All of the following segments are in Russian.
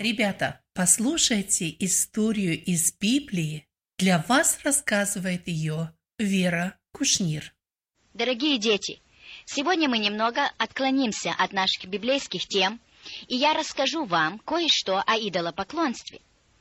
Ребята, послушайте историю из Библии. Для вас рассказывает ее Вера Кушнир. Дорогие дети, сегодня мы немного отклонимся от наших библейских тем, и я расскажу вам кое-что о идолопоклонстве.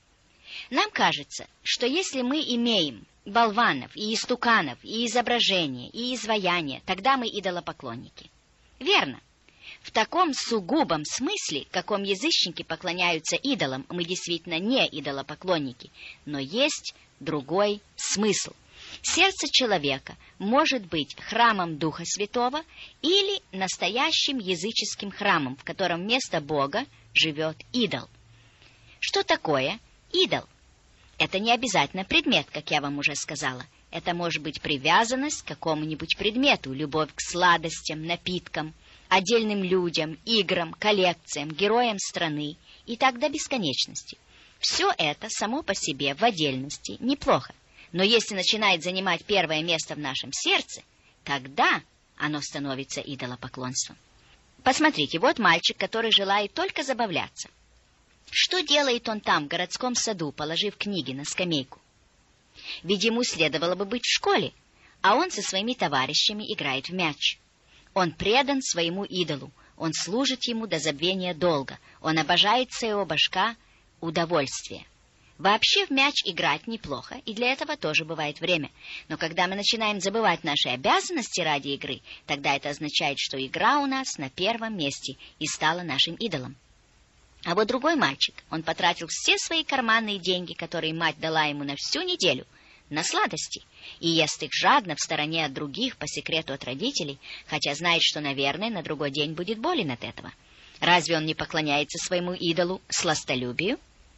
Нам кажется, что если мы имеем болванов и истуканов, и изображения, и изваяния, тогда мы идолопоклонники. Верно. В таком сугубом смысле, в каком язычники поклоняются идолам, мы действительно не идолопоклонники, но есть другой смысл. Сердце человека может быть храмом Духа Святого или настоящим языческим храмом, в котором вместо Бога живет идол. Что такое идол? Это не обязательно предмет, как я вам уже сказала. Это может быть привязанность к какому-нибудь предмету, любовь к сладостям, напиткам, отдельным людям, играм, коллекциям, героям страны и так до бесконечности. Все это само по себе в отдельности неплохо. Но если начинает занимать первое место в нашем сердце, тогда оно становится идолопоклонством. Посмотрите, вот мальчик, который желает только забавляться. Что делает он там, в городском саду, положив книги на скамейку? Ведь ему следовало бы быть в школе, а он со своими товарищами играет в мяч. Он предан своему идолу, он служит ему до забвения долга, он обожает своего башка удовольствие. Вообще в мяч играть неплохо, и для этого тоже бывает время. Но когда мы начинаем забывать наши обязанности ради игры, тогда это означает, что игра у нас на первом месте и стала нашим идолом. А вот другой мальчик, он потратил все свои карманные деньги, которые мать дала ему на всю неделю, на сладости, и ест их жадно в стороне от других, по секрету от родителей, хотя знает, что, наверное, на другой день будет болен от этого. Разве он не поклоняется своему идолу сластолюбию?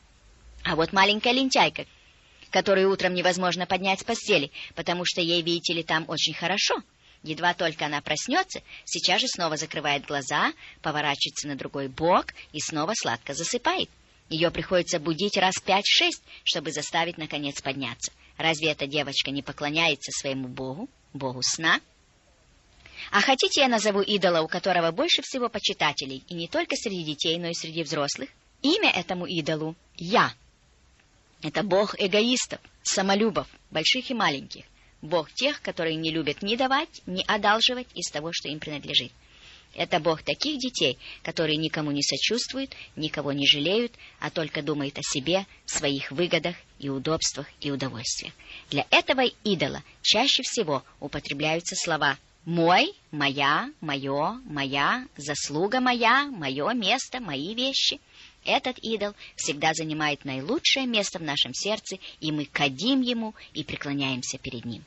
А вот маленькая лентяйка, которую утром невозможно поднять с постели, потому что ей, видите ли, там очень хорошо. Едва только она проснется, сейчас же снова закрывает глаза, поворачивается на другой бок и снова сладко засыпает. Ее приходится будить раз 5-6, чтобы заставить, наконец, подняться. Разве эта девочка не поклоняется своему Богу, Богу сна? А хотите, я назову идола, у которого больше всего почитателей, и не только среди детей, но и среди взрослых? Имя этому идолу — Я. Это Бог эгоистов, самолюбов, больших и маленьких. Бог тех, которые не любят ни давать, ни одалживать из того, что им принадлежит. Это Бог таких детей, которые никому не сочувствуют, никого не жалеют, а только думают о себе, своих выгодах и удобствах и удовольствиях. Для этого идола чаще всего употребляются слова «мой», «моя», «моё», «моя», «заслуга моя», «моё место», «мои вещи». Этот идол всегда занимает наилучшее место в нашем сердце, и мы кадим ему и преклоняемся перед ним.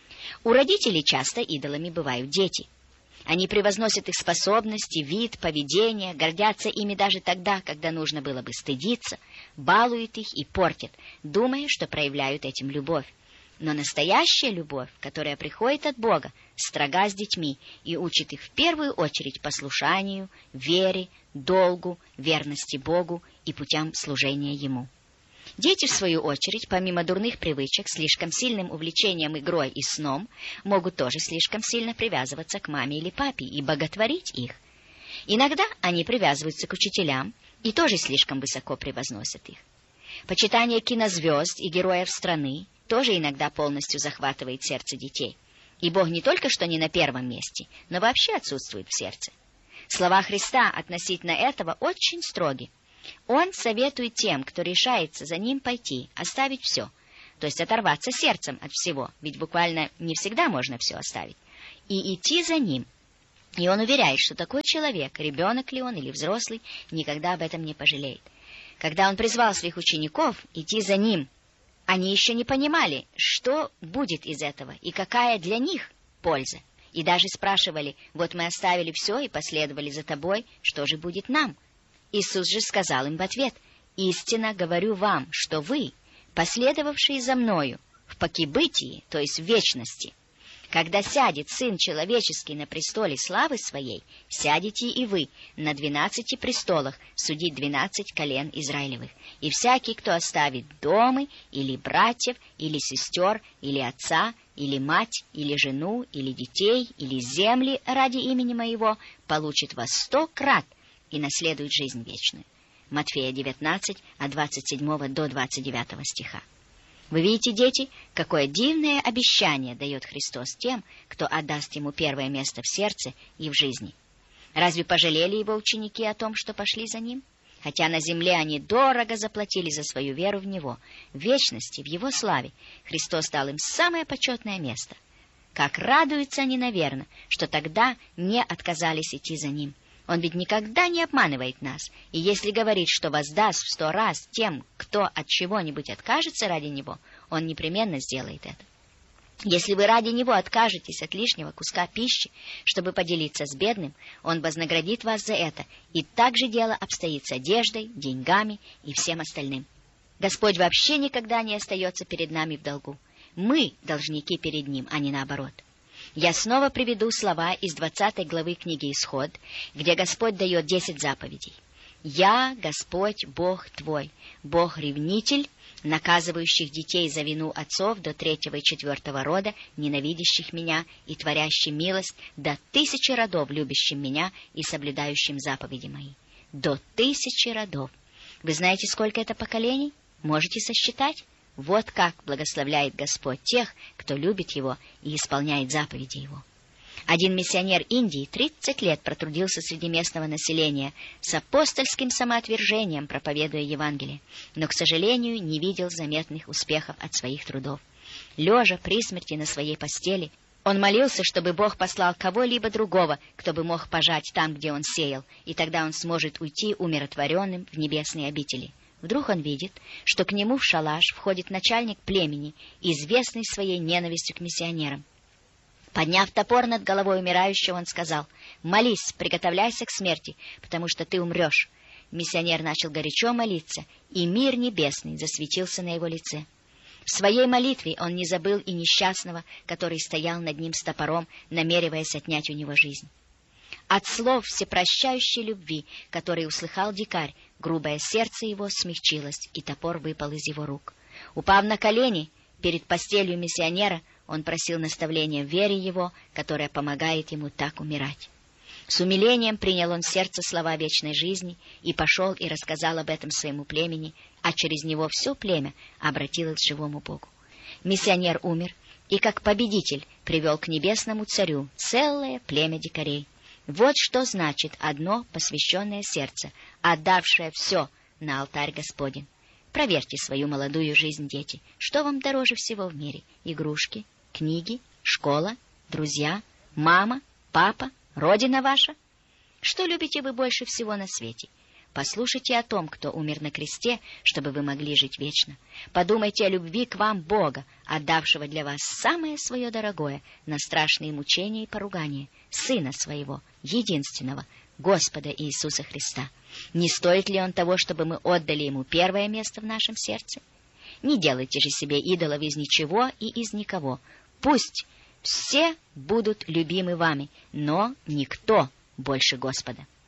У родителей часто идолами бывают дети. Они превозносят их способности, вид, поведение, гордятся ими даже тогда, когда нужно было бы стыдиться, балуют их и портят, думая, что проявляют этим любовь. Но настоящая любовь, которая приходит от Бога, строга с детьми и учит их в первую очередь послушанию, вере, долгу, верности Богу и путям служения Ему. Дети, в свою очередь, помимо дурных привычек, слишком сильным увлечением игрой и сном, могут тоже слишком сильно привязываться к маме или папе и боготворить их. Иногда они привязываются к учителям и тоже слишком высоко превозносят их. Почитание кинозвезд и героев страны тоже иногда полностью захватывает сердце детей. И Бог не только что не на первом месте, но вообще отсутствует в сердце. Слова Христа относительно этого очень строги. Он советует тем, кто решается за ним пойти, оставить все, то есть оторваться сердцем от всего, ведь буквально не всегда можно все оставить, и идти за ним. И он уверяет, что такой человек, ребенок ли он или взрослый, никогда об этом не пожалеет. Когда он призвал своих учеников идти за ним, они еще не понимали, что будет из этого и какая для них польза. И даже спрашивали: вот мы оставили все и последовали за тобой, что же будет нам? Иисус же сказал им в ответ: истинно говорю вам, что вы, последовавшие за мною в покибытии, то есть в вечности, когда сядет Сын Человеческий на престоле славы Своей, сядете и вы на 12 престолах судить 12 колен Израилевых. И всякий, кто оставит дома, или братьев, или сестер, или отца, или мать, или жену, или детей, или земли ради имени Моего, получит во 100 крат и наследует жизнь вечную. Матфея 19, от 27 до 29 стиха. Вы видите, дети, какое дивное обещание дает Христос тем, кто отдаст Ему первое место в сердце и в жизни. Разве пожалели Его ученики о том, что пошли за Ним? Хотя на земле они дорого заплатили за свою веру в Него, в вечности, в Его славе, Христос дал им самое почетное место. Как радуются они, наверное, что тогда не отказались идти за Ним. Он ведь никогда не обманывает нас, и если говорит, что воздаст в 100 раз тем, кто от чего-нибудь откажется ради Него, Он непременно сделает это. Если вы ради Него откажетесь от лишнего куска пищи, чтобы поделиться с бедным, Он вознаградит вас за это, и так же дело обстоит с одеждой, деньгами и всем остальным. Господь вообще никогда не остается перед нами в долгу. Мы должники перед Ним, а не наоборот. Я снова приведу слова из 20 главы книги «Исход», где Господь дает 10 заповедей. «Я, Господь, Бог твой, Бог-ревнитель, наказывающих детей за вину отцов до 3-го и 4-го рода, ненавидящих меня и творящим милость, до 1000 родов, любящим меня и соблюдающим заповеди мои». До 1000 родов. Вы знаете, сколько это поколений? Можете сосчитать? Вот как благословляет Господь тех, кто любит Его и исполняет заповеди Его. Один миссионер Индии 30 лет протрудился среди местного населения с апостольским самоотвержением, проповедуя Евангелие, но, к сожалению, не видел заметных успехов от своих трудов. Лежа при смерти на своей постели, он молился, чтобы Бог послал кого-либо другого, кто бы мог пожать там, где он сеял, и тогда он сможет уйти умиротворенным в небесные обители. Вдруг он видит, что к нему в шалаш входит начальник племени, известный своей ненавистью к миссионерам. Подняв топор над головой умирающего, он сказал: «Молись, приготовляйся к смерти, потому что ты умрешь». Миссионер начал горячо молиться, и мир небесный засветился на его лице. В своей молитве он не забыл и несчастного, который стоял над ним с топором, намереваясь отнять у него жизнь. От слов всепрощающей любви, которые услыхал дикарь, грубое сердце его смягчилось, и топор выпал из его рук. Упав на колени перед постелью миссионера, он просил наставления в вере его, которая помогает ему так умирать. С умилением принял он в сердце слова вечной жизни и пошел и рассказал об этом своему племени, а через него все племя обратилось к живому Богу. Миссионер умер и как победитель привел к небесному царю целое племя дикарей. Вот что значит одно посвященное сердце, отдавшее все на алтарь Господень. Проверьте свою молодую жизнь, дети. Что вам дороже всего в мире? Игрушки, книги, школа, друзья, мама, папа, родина ваша? Что любите вы больше всего на свете? Послушайте о том, кто умер на кресте, чтобы вы могли жить вечно. Подумайте о любви к вам Бога, отдавшего для вас самое свое дорогое на страшные мучения и поругания, Сына Своего, единственного, Господа Иисуса Христа. Не стоит ли Он того, чтобы мы отдали Ему первое место в нашем сердце? Не делайте же себе идолов из ничего и из никого. Пусть все будут любимы вами, но никто больше Господа.